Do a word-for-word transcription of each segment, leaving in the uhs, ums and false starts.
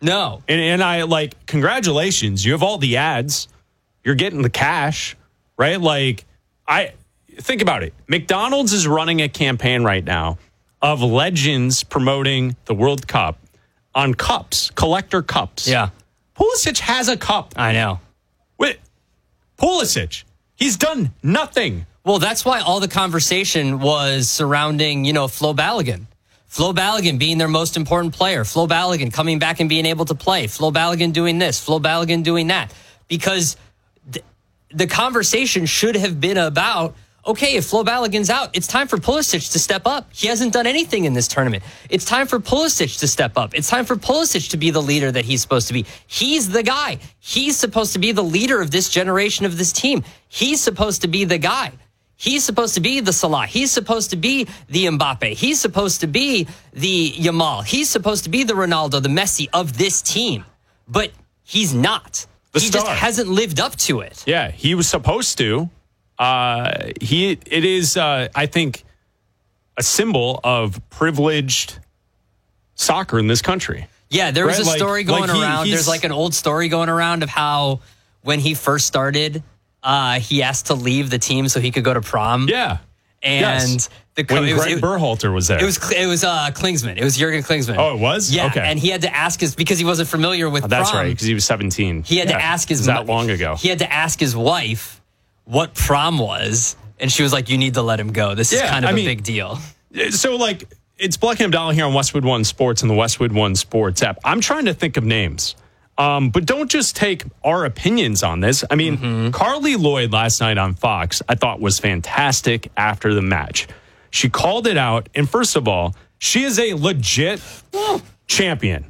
No. And, and I, like, congratulations. You have all the ads. You're getting the cash, right? Like, I think about it. McDonald's is running a campaign right now of legends promoting the World Cup on cups, collector cups. Yeah. Pulisic has a cup. I know. Wait, Pulisic, he's done nothing. Well, that's why all the conversation was surrounding, you know, Flo Balogun. Flo Balogun being their most important player. Flo Balogun coming back and being able to play. Flo Balogun doing this. Flo Balogun doing that. Because th- the conversation should have been about, okay, if Flo Balogun's out, it's time for Pulisic to step up. He hasn't done anything in this tournament. It's time for Pulisic to step up. It's time for Pulisic to be the leader that he's supposed to be. He's the guy. He's supposed to be the leader of this generation of this team. He's supposed to be the guy. He's supposed to be the Salah. He's supposed to be the Mbappe. He's supposed to be the Yamal. He's supposed to be the Ronaldo, the Messi of this team. But he's not. The he star. just hasn't lived up to it. Yeah, he was supposed to. Uh, he it is, uh, I think, a symbol of privileged soccer in this country. Yeah, there was right? a like, story going like he, around. There's There's like an old story going around of how when he first started, uh, he asked to leave the team so he could go to prom. Yeah, and yes. the when it was, Greg it, Berhalter was there, it was it was uh, Klinsmann. It was Jurgen Klinsmann. Oh, it was. Yeah, okay. And he had to ask his because he wasn't familiar with. Oh, that's prom. right, because he was seventeen. He had yeah. to ask his. It was that long ago. He had to ask his wife what prom was. And she was like, you need to let him go. This is Yeah, kind of I a mean, big deal. So, like, it's Black and Abdallah here on Westwood One Sports and the Westwood One Sports app. I'm trying to think of names, um, but don't just take our opinions on this. I mean, mm-hmm. Carly Lloyd last night on Fox, I thought was fantastic after the match. She called it out. And first of all, she is a legit champion.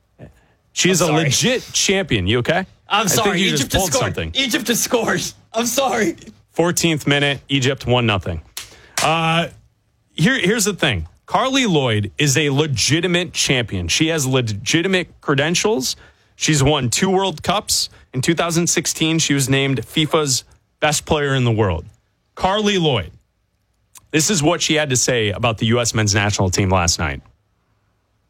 She is a legit champion. You okay? I'm sorry. I think you Egypt just pulled has scored. something. Egypt has scored. I'm sorry. fourteenth minute, Egypt one nothing. Uh, here, here's the thing. Carly Lloyd is a legitimate champion. She has legitimate credentials. She's won two World Cups. In two thousand sixteen, she was named FIFA's best player in the world. Carly Lloyd. This is what she had to say about the U S men's national team last night.